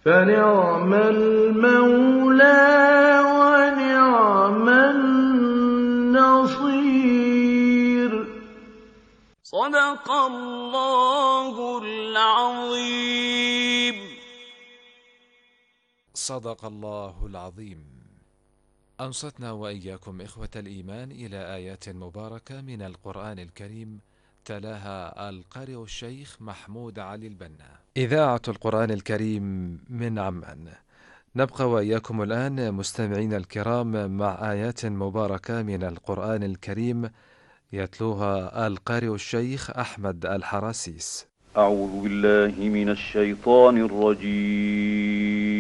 فنعم المولى ونعم النصير. صدق الله العظيم. صدق الله العظيم. أنصتنا وإياكم إخوة الإيمان إلى آيات مباركة من القرآن الكريم، تلاها القارئ الشيخ محمود علي البنا. إذاعة القرآن الكريم من عمان. نبقى وإياكم الآن مستمعين الكرام مع آيات مباركة من القرآن الكريم يتلوها القارئ الشيخ أحمد الحراسيس. أعوذ بالله من الشيطان الرجيم.